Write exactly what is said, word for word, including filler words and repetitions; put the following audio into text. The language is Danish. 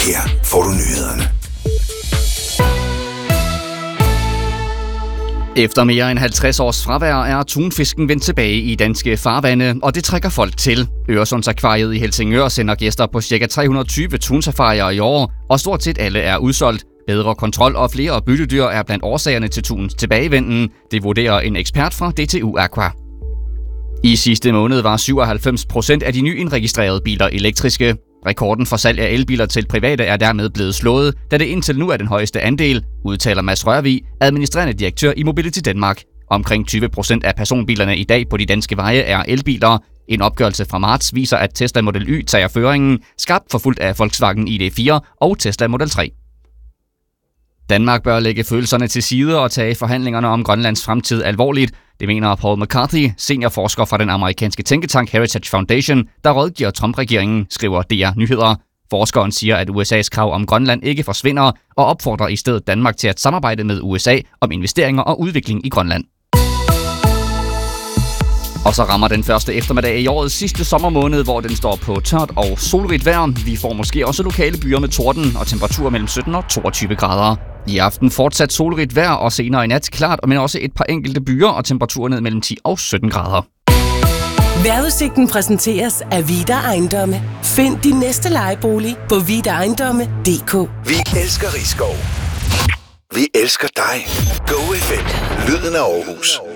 Her får du nyhederne. Efter mere end halvtreds års fravær er tunfisken vendt tilbage i danske farvande, og det trækker folk til. Øresundsakvariet i Helsingør sender gæster på ca. tre hundrede og tyve tunsafarier i år, og stort set alle er udsolgt. Bedre kontrol og flere byttedyr er blandt årsagerne til tunens tilbagevenden, det vurderer en ekspert fra D T U Aqua. I sidste måned var syvoghalvfems procent af de nyindregistrerede biler elektriske. Rekorden for salg af elbiler til private er dermed blevet slået, da det indtil nu er den højeste andel, udtaler Mads Rørvig, administrerende direktør i Mobility Danmark. Omkring tyve procent af personbilerne i dag på de danske veje er elbiler. En opgørelse fra marts viser, at Tesla Model Y tager føringen, skarpt forfulgt af Volkswagen I D fire og Tesla Model tre. Danmark bør lægge følelserne til side og tage forhandlingerne om Grønlands fremtid alvorligt. Det mener Paul McCarthy, seniorforsker fra den amerikanske tænketank Heritage Foundation, der rådgiver Trump-regeringen, skriver D R Nyheder. Forskeren siger, at U S A's krav om Grønland ikke forsvinder, og opfordrer i stedet Danmark til at samarbejde med U S A om investeringer og udvikling i Grønland. Og så rammer den første eftermiddag i årets sidste sommermåned, hvor den står på tørt og solrigt vejr. Vi får måske også lokale byer med torden og temperaturer mellem sytten og toogtyve grader. I aften fortsat solrigt vejr og senere i nat klart, men også et par enkelte byer og temperaturer ned mellem ti og sytten grader. Vejrudsigten præsenteres af Vida Ejendomme. Find din næste lejebolig på vida ejendomme punktum d k. Vi elsker Risskov. Vi elsker dig. Go F M. Lyden af Aarhus.